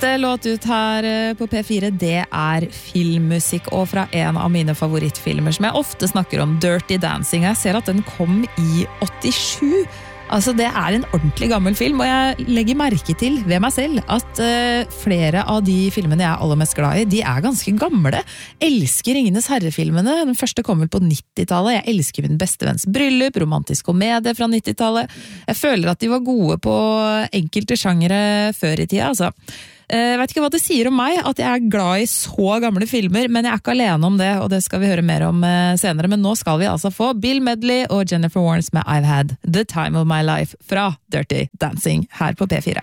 Neste låt ut her på P4, det filmmusikk, og fra en av mine favorittfilmer som jeg ofte snakker om, Dirty Dancing. Jeg ser at den kom i 87. Altså, det en ordentlig gammel film, og jeg legger merke til ved meg selv at flere av de filmene jeg aller mest glad i, de ganske gamle. Elsker Ringenes Herre-filmene. Den første kom vel på 90-tallet. Jeg elsker Min bestevenns bryllup, romantisk komedie fra 90-tallet. Jeg føler at de var gode på enkelte sjangere før i tida, altså. Jeg vet ikke hva det sier om meg, at jeg glad i så gamle filmer, men jeg ikke alene om det, og det skal vi høre mer om senere. Men nå skal vi altså få Bill Medley og Jennifer Warnes med I've Had the Time of My Life fra Dirty Dancing her på P4.